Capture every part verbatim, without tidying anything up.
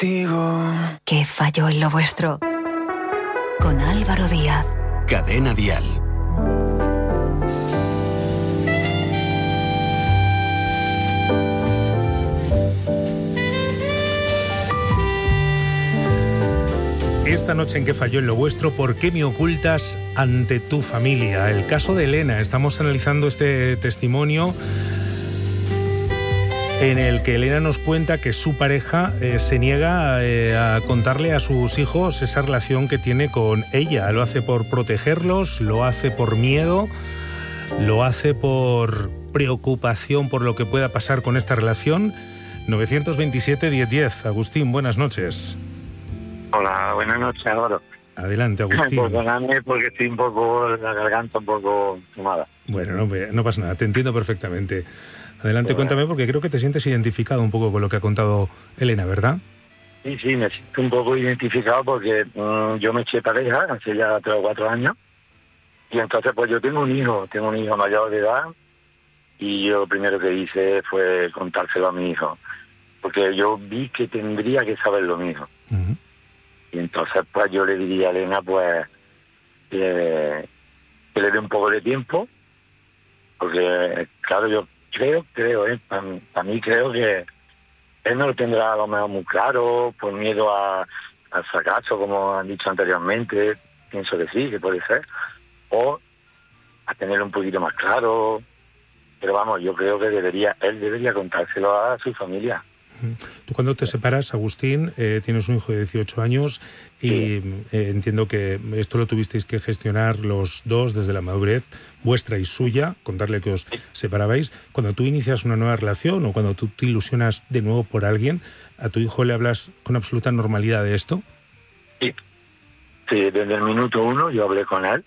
contigo. ¿Qué falló en lo vuestro? Con Álvaro Díaz. Cadena Dial. Esta noche en ¿Qué falló en lo vuestro? ¿Por qué me ocultas ante tu familia? El caso de Elena. Estamos analizando este testimonio en el que Elena nos cuenta que su pareja eh, se niega eh, a contarle a sus hijos esa relación que tiene con ella. Lo hace por protegerlos, lo hace por miedo, lo hace por preocupación por lo que pueda pasar con esta relación. nueve veintisiete, diez diez. Agustín, buenas noches. Hola, buenas noches, Álvaro. Adelante, Agustín. Perdóname porque estoy un poco, la garganta un poco tomada. Bueno, no, no pasa nada, te entiendo perfectamente. Adelante, bueno. Cuéntame, porque creo que te sientes identificado un poco con lo que ha contado Elena, ¿verdad? Sí, sí, me siento un poco identificado porque mmm, yo me eché pareja hace ya tres o cuatro años y entonces pues yo tengo un hijo, tengo un hijo mayor de edad y yo lo primero que hice fue contárselo a mi hijo, porque yo vi que tendría que saberlo mi hijo. Uh-huh. Y entonces pues yo le diría a Elena pues que, que le dé un poco de tiempo, porque claro, yo creo, creo, eh, para pa mí creo que él no lo tendrá a lo mejor muy claro, por miedo a, al fracaso, como han dicho anteriormente, pienso que sí, que puede ser, o a tenerlo un poquito más claro, pero vamos, yo creo que debería, él debería contárselo a su familia. Tú cuando te separas, Agustín, eh, tienes un hijo de dieciocho años y sí. eh, entiendo que esto lo tuvisteis que gestionar los dos desde la madurez vuestra y suya, contarle que os separabais. Cuando tú inicias una nueva relación o cuando tú te ilusionas de nuevo por alguien, ¿a tu hijo le hablas con absoluta normalidad de esto? Sí, sí, desde el minuto uno yo hablé con él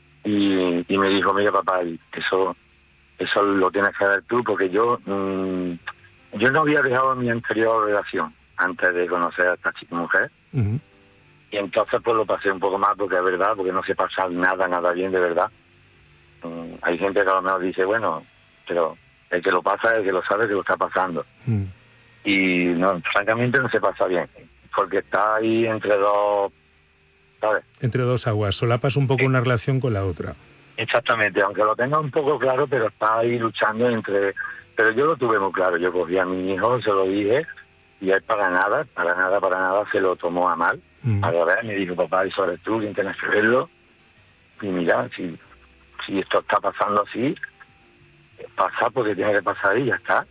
y, y me dijo, mira papá, eso, eso lo tienes que ver tú porque yo... Mmm, Yo no había dejado mi anterior relación antes de conocer a esta chica mujer. Uh-huh. Y entonces pues lo pasé un poco más porque es verdad, porque no se pasa nada, nada bien de verdad. Um, hay gente que a lo mejor dice, bueno, pero el que lo pasa es el que lo sabe que lo está pasando. Uh-huh. Y no, francamente no se pasa bien, porque está ahí entre dos, ¿sabes? Entre dos aguas, solapas un poco sí. Una relación con la otra. Exactamente, aunque lo tenga un poco claro, pero está ahí luchando entre... Pero yo lo tuve muy claro, yo cogí a mi hijo, se lo dije, y él para nada, para nada, para nada se lo tomó a mal. Mm. A ver, me dijo, papá, eso eres tú quien tienes que verlo. Y mira, si, si esto está pasando así, pasa porque tiene que pasar y ya está.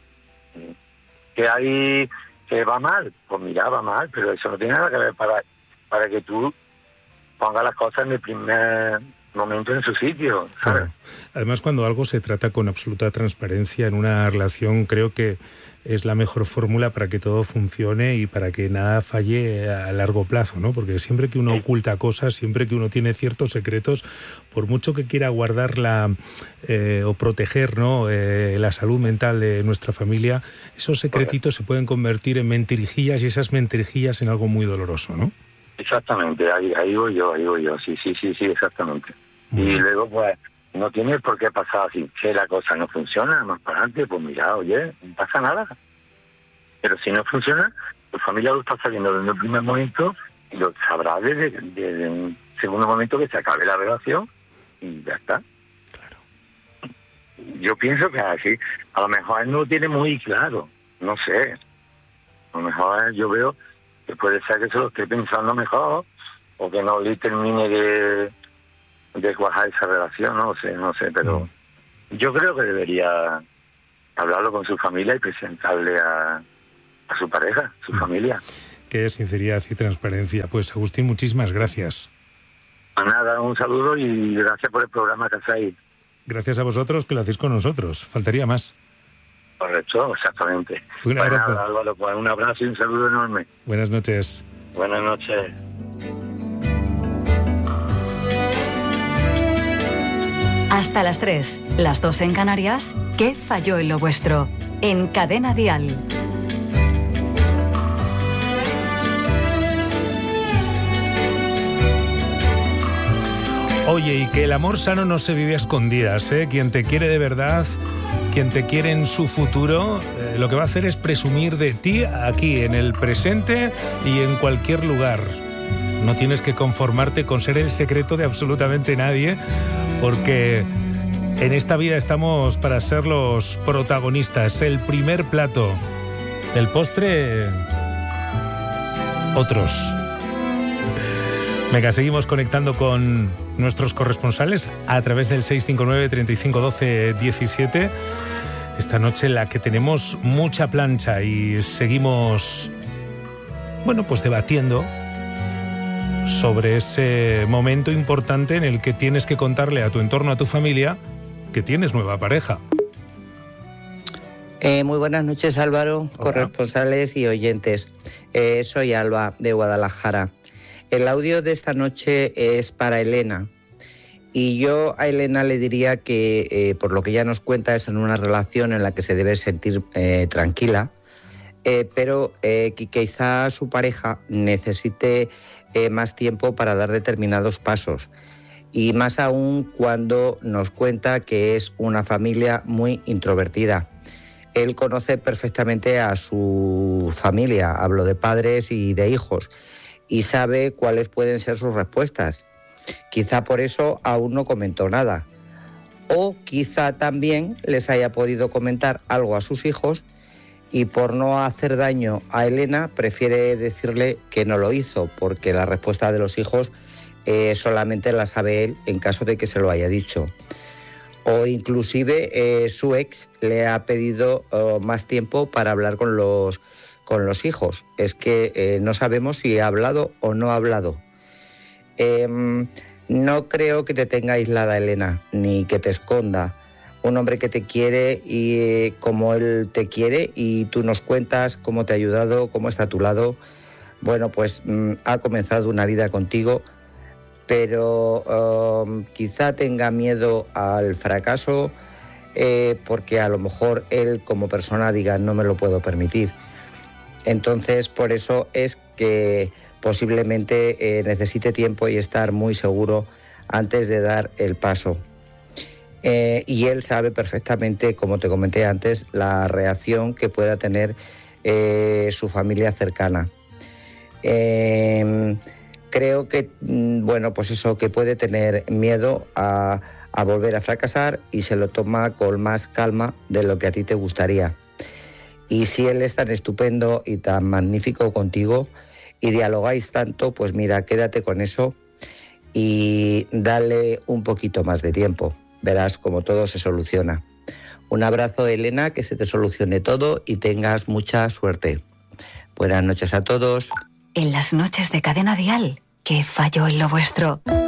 Que hay, que va mal, pues mira, va mal, pero eso no tiene nada que ver para, para que tú pongas las cosas en el primer... momento en su sitio, ¿sabes? Claro. Además, cuando algo se trata con absoluta transparencia en una relación, creo que es la mejor fórmula para que todo funcione y para que nada falle a largo plazo, ¿no? Porque siempre que uno sí. oculta cosas, siempre que uno tiene ciertos secretos, por mucho que quiera guardarla eh, o proteger, ¿no? Eh, la salud mental de nuestra familia, esos secretitos se pueden convertir en mentirijillas y esas mentirijillas en algo muy doloroso, ¿no? Exactamente, ahí, ahí voy yo, ahí voy yo, sí, sí, sí, sí, exactamente. Mm. Y luego, pues, no tiene por qué pasar así, que la cosa no funciona, más para adelante, pues mira, oye, no pasa nada. Pero si no funciona, tu familia lo está sabiendo desde el primer momento y lo sabrá desde, desde un segundo momento que se acabe la relación y ya está. Claro. Yo pienso que así, a lo mejor él no lo tiene muy claro, no sé. A lo mejor yo veo... que puede ser que se lo esté pensando mejor o que no le termine de, de cuajar esa relación, no sé, no sé, pero mm. yo creo que debería hablarlo con su familia y presentarle a, a su pareja, su mm. familia. Qué sinceridad y transparencia. Pues Agustín, muchísimas gracias. A nada, un saludo y gracias por el programa que hacéis. Gracias a vosotros que lo hacéis con nosotros, faltaría más. Correcto, exactamente. Un pues abrazo. Nada, Álvaro, pues un abrazo y un saludo enorme. Buenas noches. Buenas noches. Hasta las tres, las dos en Canarias, ¿qué falló en lo vuestro? En Cadena Dial. Oye, y que el amor sano no se vive a escondidas, ¿eh? Quien te quiere de verdad, quien te quiere en su futuro, eh, lo que va a hacer es presumir de ti aquí, en el presente y en cualquier lugar. No tienes que conformarte con ser el secreto de absolutamente nadie, porque en esta vida estamos para ser los protagonistas. El primer plato, el postre, otros. Venga, seguimos conectando con nuestros corresponsales a través del seis cinco nueve, treinta y cinco, doce, diecisiete. Esta noche en la que tenemos mucha plancha y seguimos, bueno, pues debatiendo sobre ese momento importante en el que tienes que contarle a tu entorno, a tu familia, que tienes nueva pareja. Eh, muy buenas noches, Álvaro, Hola. Corresponsales y oyentes. Eh, soy Alba, de Guadalajara. El audio de esta noche es para Elena. Y yo a Elena le diría que, eh, por lo que ella nos cuenta, es en una relación en la que se debe sentir eh, tranquila, eh, pero eh, que quizá su pareja necesite eh, más tiempo para dar determinados pasos. Y más aún cuando nos cuenta que es una familia muy introvertida. Él conoce perfectamente a su familia, hablo de padres y de hijos, y sabe cuáles pueden ser sus respuestas. Quizá por eso aún no comentó nada. O quizá también les haya podido comentar algo a sus hijos y por no hacer daño a Elena prefiere decirle que no lo hizo, porque la respuesta de los hijos eh, solamente la sabe él en caso de que se lo haya dicho. O inclusive eh, su ex le ha pedido uh, más tiempo para hablar con los con los hijos. Es que eh, no sabemos si ha hablado o no ha hablado. Eh, no creo que te tenga aislada, Elena, ni que te esconda. Un hombre que te quiere y eh, como él te quiere, y tú nos cuentas cómo te ha ayudado, cómo está a tu lado. Bueno, pues mm, ha comenzado una vida contigo, pero um, quizá tenga miedo al fracaso eh, porque a lo mejor él como persona diga no me lo puedo permitir. Entonces, por eso es que posiblemente eh, necesite tiempo y estar muy seguro antes de dar el paso. Eh, y él sabe perfectamente, como te comenté antes, la reacción que pueda tener eh, su familia cercana. Eh, creo que, bueno, pues eso, que puede tener miedo a, a volver a fracasar y se lo toma con más calma de lo que a ti te gustaría. Y si él es tan estupendo y tan magnífico contigo y dialogáis tanto, pues mira, quédate con eso y dale un poquito más de tiempo. Verás cómo todo se soluciona. Un abrazo, Elena, que se te solucione todo y tengas mucha suerte. Buenas noches a todos. En las noches de Cadena Dial, ¿qué falló en lo vuestro?